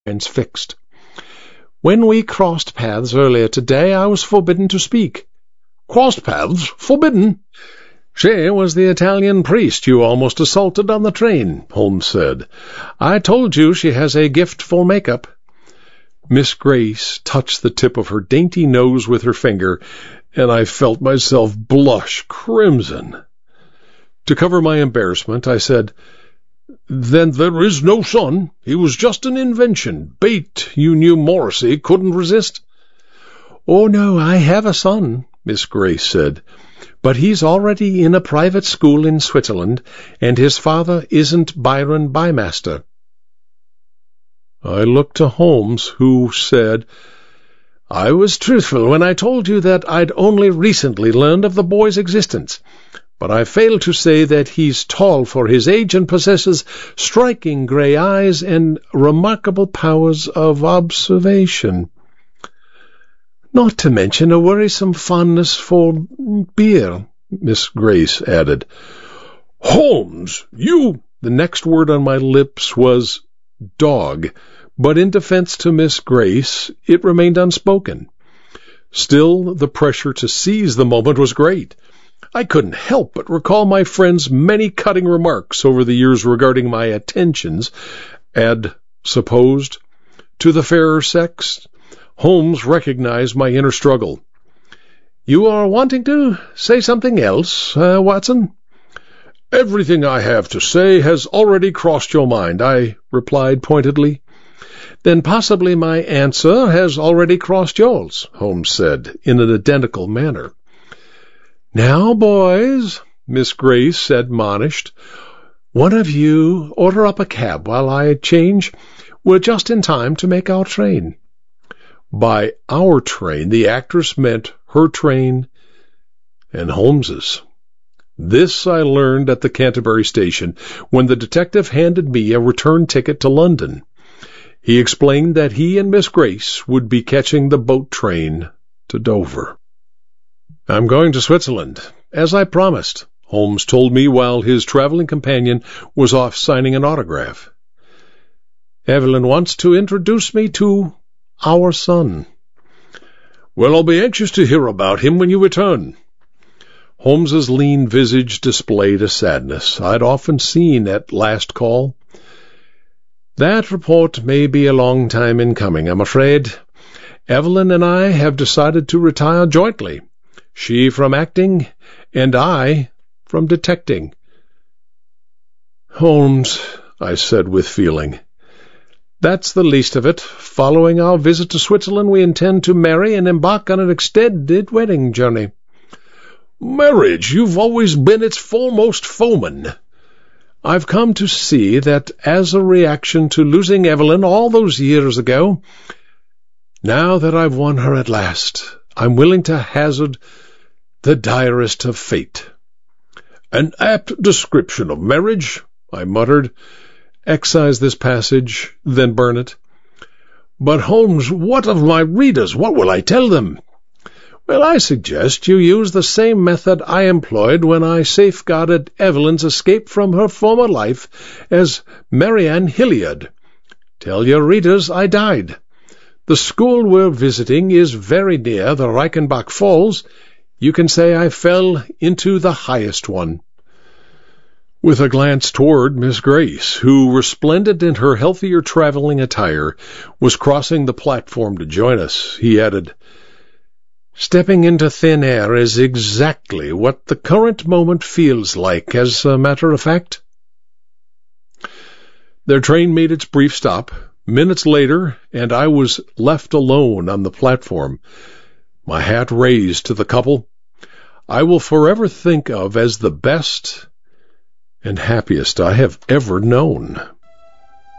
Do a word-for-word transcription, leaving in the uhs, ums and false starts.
transfixed. When we crossed paths earlier today, I was forbidden to speak. Crossed paths? Forbidden? She was the Italian priest you almost assaulted on the train, Holmes said. I told you she has a gift for makeup. Miss Grace touched the tip of her dainty nose with her finger, and I felt myself blush crimson. To cover my embarrassment, I said, Then there is no son. He was just an invention. Bait you knew Morrissey couldn't resist. Oh, no, I have a son, Miss Grace said, but he's already in a private school in Switzerland, and his father isn't Byron Bymaster. I looked to Holmes, who said, I was truthful when I told you that I'd only recently learned of the boy's existence, but I failed to say that he's tall for his age and possesses striking grey eyes and remarkable powers of observation. Not to mention a worrisome fondness for beer, Miss Grace added. Holmes, you— The next word on my lips was dog, but in defense to Miss Grace, it remained unspoken. Still, the pressure to seize the moment was great. I couldn't help but recall my friend's many cutting remarks over the years regarding my attentions, ad supposed, to the fairer sex. Holmes recognized my inner struggle. You are wanting to say something else, uh, Watson? Everything I have to say has already crossed your mind, I replied pointedly. Then possibly my answer has already crossed yours, Holmes said, in an identical manner. Now, boys, Miss Grace admonished, one of you order up a cab while I change. We're just in time to make our train. By our train, the actress meant her train and Holmes's. This I learned at the Canterbury station, when the detective handed me a return ticket to London. He explained that he and Miss Grace would be catching the boat train to Dover. I'm going to Switzerland, as I promised, Holmes told me while his traveling companion was off signing an autograph. Evelyn wants to introduce me to our son. Well, I'll be anxious to hear about him when you return. Holmes's lean visage displayed a sadness I'd often seen at last call. That report may be a long time in coming, I'm afraid. Evelyn and I have decided to retire jointly, she from acting, and I from detecting. Holmes, I said with feeling, that's the least of it. Following our visit to Switzerland, we intend to marry and embark on an extended wedding journey. Marriage, you've always been its foremost foeman. I've come to see that as a reaction to losing Evelyn all those years ago, now that I've won her at last, I'm willing to hazard the direst of fate. An apt description of marriage, I muttered. Excise this passage, then burn it. But, Holmes, what of my readers? What will I tell them? Well, I suggest you use the same method I employed when I safeguarded Evelyn's escape from her former life as Marianne Hilliard. Tell your readers I died. The school we're visiting is very near the Reichenbach Falls. You can say I fell into the highest one. With a glance toward Miss Grace, who, resplendent in her healthier traveling attire, was crossing the platform to join us, he added, Stepping into thin air is exactly what the current moment feels like, as a matter of fact. Their train made its brief stop. Minutes later, and I was left alone on the platform, my hat raised to the couple I will forever think of as the best and happiest I have ever known.